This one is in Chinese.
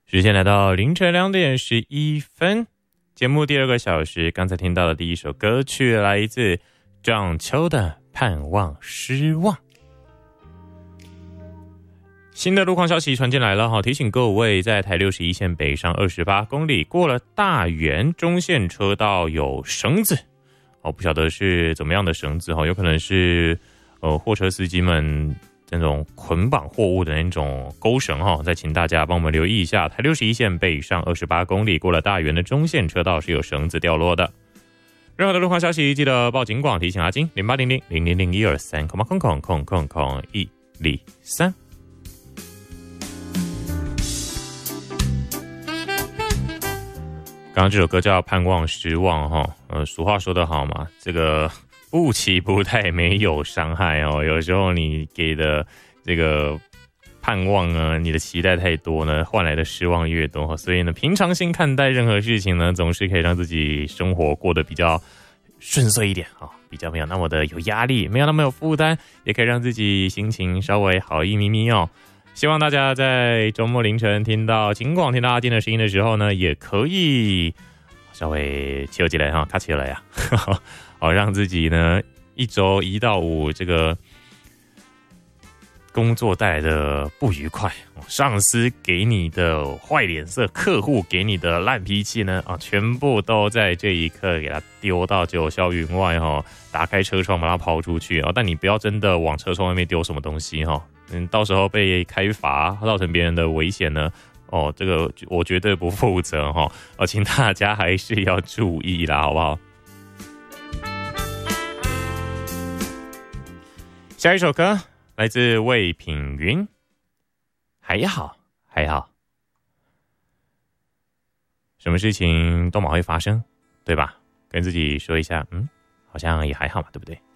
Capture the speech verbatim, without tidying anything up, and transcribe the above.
时间来到凌晨两点十一分，节目第二个小时，刚才听到的第一首歌曲来自张秋的《盼望失望》。新的路况消息传进来了哈，提醒各位，在台六十一线北上二十八公里，过了大园中线车道有绳子，哦，不晓得是怎么样的绳子哈，有可能是呃货车司机们那种捆绑货物的那种钩绳哈，再请大家帮我们留意一下，台六十一线北上二十八公里，过了大园的中线车道是有绳子掉落的。任何的路况消息记得报警广，提醒阿金零八零零零零零一二三空空空空空空一零三。刚刚这首歌叫《盼望失望》哈，呃，俗话说得好嘛，这个不期不待没有伤害哦。有时候你给的这个盼望呢，你的期待太多呢，换来的失望越多。所以呢，平常心看待任何事情呢，总是可以让自己生活过得比较顺遂一点啊，比较没有那么的有压力，没有那么有负担，也可以让自己心情稍微好一咪咪哦。希望大家在周末凌晨听到警广、听到阿金的声音的时候呢，也可以稍微起起来哈，卡起来呀，好让自己呢一周一到五这个工作带来的不愉快，上司给你的坏脸色，客户给你的烂脾气呢啊，全部都在这一刻给它丢到九霄云外哈，打开车窗把它抛出去啊，但你不要真的往车窗外面丢什么东西哈。嗯，到时候被开罚，造成别人的危险呢？哦，这个我绝对不负责哈！哦，请大家还是要注意啦，好不好？下一首歌来自魏品云，还好，还好，什么事情都马会发生，对吧？跟自己说一下，嗯，好像也还好嘛，对不对？